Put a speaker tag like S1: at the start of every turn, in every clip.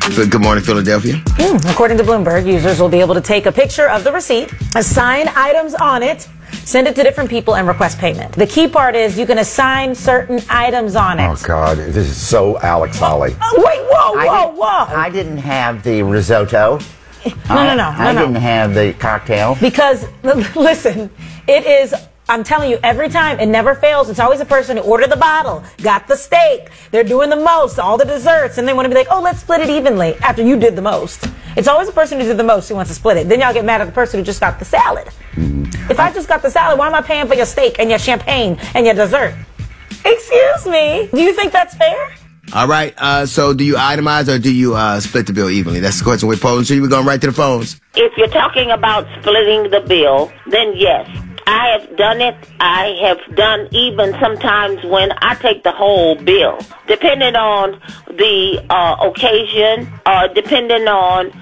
S1: Good morning, Philadelphia.
S2: According to Bloomberg, users will be able to take a picture of the receipt, assign items on it, send it to different people, and request payment. The key part is you can assign certain items on it.
S3: Oh, God. This is so Alex Holly.
S2: Wait, whoa.
S4: I didn't have the risotto.
S2: No.
S4: I didn't have the cocktail.
S2: Because, listen, it is... I'm telling you, every time, it never fails. It's always a person who ordered the bottle, got the steak, they're doing the most, all the desserts, and they want to be like, oh, let's split it evenly after you did the most. It's always the person who did the most who wants to split it. Then y'all get mad at the person who just got the salad. If I just got the salad, why am I paying for your steak and your champagne and your dessert? Excuse me. Do you think that's fair?
S1: All right. So do you itemize or do you split the bill evenly? That's the question we're posing. So we're going right to the phones.
S5: If you're talking about splitting the bill, then yes. I have done it. I have done even sometimes when I take the whole bill, depending on the occasion, depending on,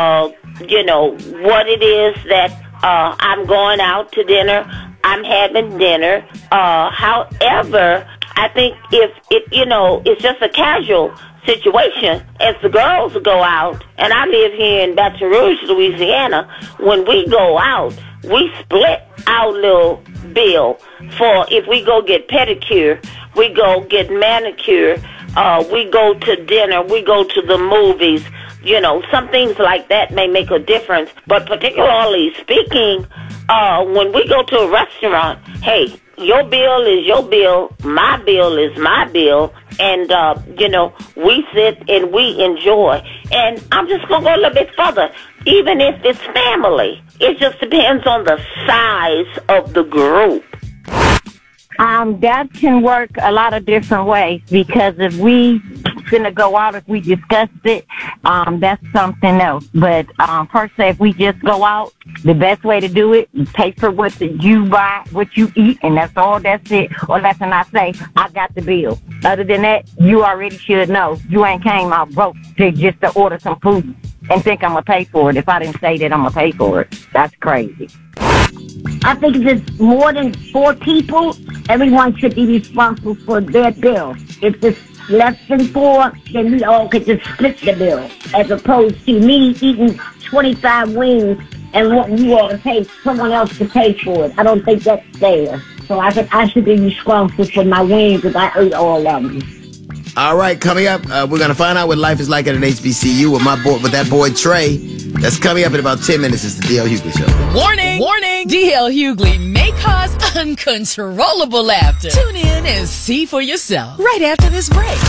S5: what it is that I'm going out to dinner, I'm having dinner. However, I think if it's just a casual situation, as the girls go out, and I live here in Baton Rouge, Louisiana, when we go out, we split our little bill for if we go get pedicure, we go get manicure, we go to dinner, we go to the movies. Some things like that may make a difference. But particularly speaking, when we go to a restaurant, hey, your bill is your bill, my bill is my bill, and, we sit and we enjoy. And I'm just going to go a little bit further. Even if it's family, it just depends on the size of the group.
S6: That can work a lot of different ways, because if we finna go out, if we discussed it, that's something else. But per se, if we just go out, the best way to do it, pay for what you buy, what you eat, and that's all. That's it. Or less than I say, I got the bill. Other than that, you already should know. You ain't came out broke just to order some food and think I'm gonna pay for it. If I didn't say that I'm gonna pay for it, that's crazy.
S7: I think if it's more than 4 people, everyone should be responsible for their bill. If it's less than 4, then we all could just split the bill, as opposed to me eating 25 wings and wanting you all to pay, someone else to pay for it. I don't think that's fair. So I think I should be responsible for my wings if I ate all of them.
S1: All right, coming up, we're going to find out what life is like at an HBCU with that boy Trey. That's coming up in about 10 minutes. It's the D.L. Hughley Show.
S8: Warning! Warning! D.L. Hughley may cause uncontrollable laughter. Tune in and see for yourself right after this break.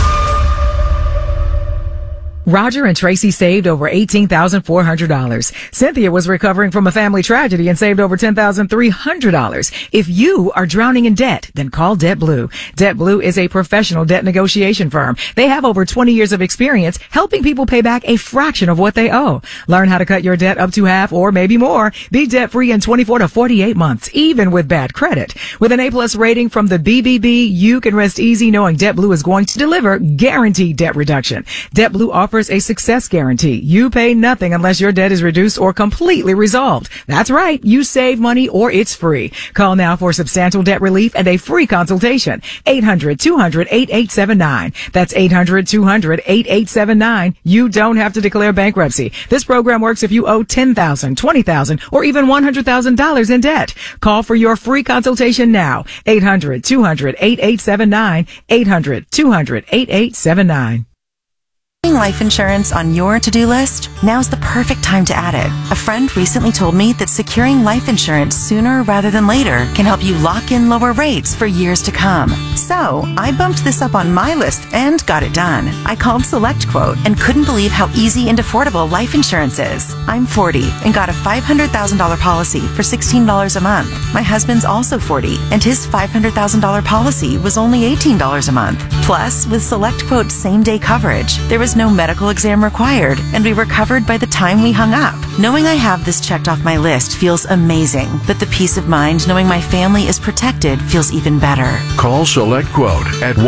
S9: Roger and Tracy saved over $18,400. Cynthia was recovering from a family tragedy and saved over $10,300. If you are drowning in debt, then call DebtBlue. DebtBlue is a professional debt negotiation firm. They have over 20 years of experience helping people pay back a fraction of what they owe. Learn how to cut your debt up to half or maybe more. Be debt-free in 24 to 48 months, even with bad credit. With an A+ rating from the BBB, you can rest easy knowing DebtBlue is going to deliver guaranteed debt reduction. DebtBlue offers a success guarantee. You pay nothing unless your debt is reduced or completely resolved. That's right. You save money or it's free. Call now for substantial debt relief and a free consultation. 800-200-8879. That's 800-200-8879. You don't have to declare bankruptcy. This program works if you owe $10,000, $20,000, or even $100,000 in debt. Call for your free consultation now. 800-200-8879. 800-200-8879.
S10: Life insurance on your to-do list? Now's the perfect time to add it. A friend recently told me that securing life insurance sooner rather than later can help you lock in lower rates for years to come. So, I bumped this up on my list and got it done. I called SelectQuote and couldn't believe how easy and affordable life insurance is. I'm 40 and got a $500,000 policy for $16 a month. My husband's also 40 and his $500,000 policy was only $18 a month. Plus, with SelectQuote's same-day coverage, there was no medical exam required, and we were covered by the time we hung up. Knowing I have this checked off my list feels amazing, but the peace of mind knowing my family is protected feels even better.
S11: Call SelectQuote at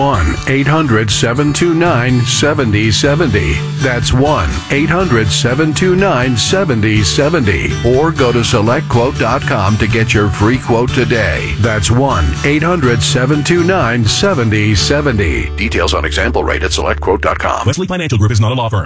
S11: 1-800-729-7070. That's 1-800-729-7070. Or go to SelectQuote.com to get your free quote today. That's 1-800-729-7070. Details on example rate at SelectQuote.com.
S12: Wesley Financial Group is not a law firm.